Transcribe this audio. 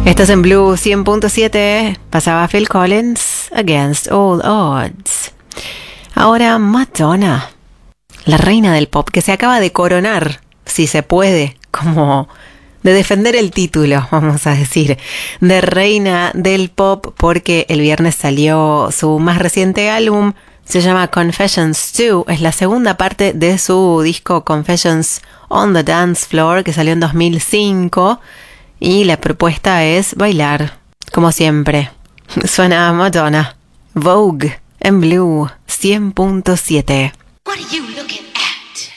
Estás en Blue 100.7. Pasaba Phil Collins, Against All Odds. Ahora Madonna, la reina del pop, que se acaba de coronar, si se puede, como de defender el título, vamos a decir, de reina del pop, porque el viernes salió su más reciente álbum. Se llama Confessions 2, es la segunda parte de su disco Confessions on the Dance Floor, que salió en 2005, y la propuesta es bailar, como siempre. Suena Madonna, Vogue, en Blue 100.7. What are you